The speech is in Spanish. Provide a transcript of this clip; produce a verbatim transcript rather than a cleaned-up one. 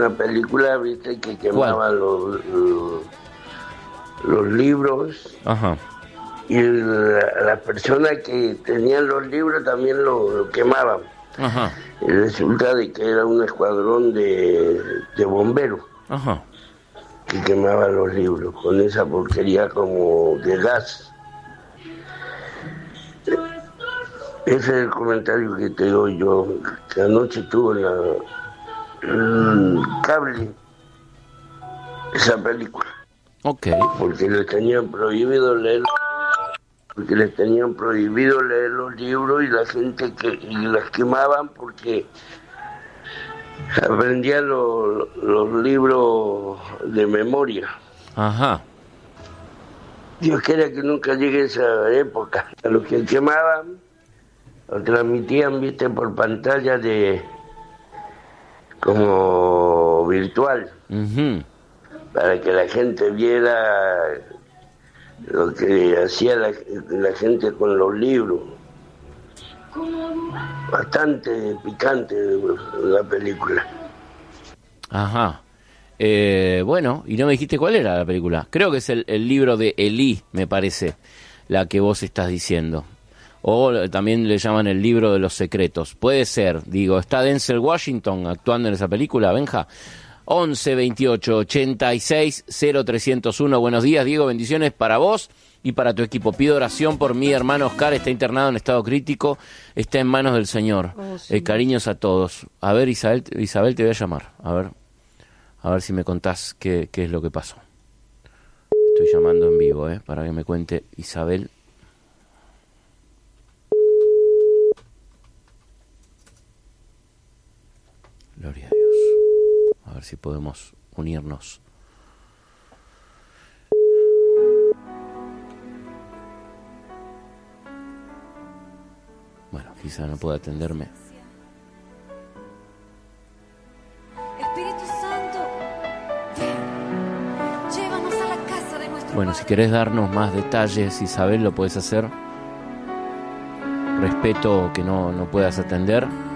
una película, viste, que quemaba los, los, los libros. Ajá. Y la, la persona que tenían los libros también lo, lo quemaban. Ajá. Y resulta de que era un escuadrón de, de bomberos. Ajá. Que quemaba los libros con esa porquería como de gas. Ese es el comentario que te doy yo, que anoche tuve la, el cable, esa película. Ok. Porque les tenían prohibido leer, porque les tenían prohibido leer los libros y la gente que y las quemaban porque aprendían los, los libros de memoria. Ajá. Dios quiera que nunca llegue esa época. A los que quemaban, lo transmitían, viste, por pantalla de como virtual, Uh-huh. para que la gente viera lo que hacía la, la gente con los libros. Bastante picante la película. Ajá. Eh, bueno, y no me dijiste cuál era la película. Creo que es el, el libro de Elí, me parece, la que vos estás diciendo. O también le llaman el libro de los secretos. Puede ser, digo, ¿está Denzel Washington actuando en esa película, Benja? once veintiocho ochenta y seis cero trescientos uno. Buenos días, Diego, bendiciones para vos y para tu equipo. Pido oración por mi hermano Oscar, está internado en estado crítico, está en manos del Señor. Oh, sí. eh, cariños a todos. A ver, Isabel, Isabel, te voy a llamar. A ver, a ver si me contás qué, qué es lo que pasó. Estoy llamando en vivo, eh, para que me cuente Isabel. Gloria a Dios. A ver si podemos unirnos. Bueno, quizá no pueda atenderme. Espíritu Santo, ven, llévanos a la casa de nuestro Bueno, Padre. si querés darnos más detalles, Isabel, lo puedes hacer. Respeto que no, no puedas atender.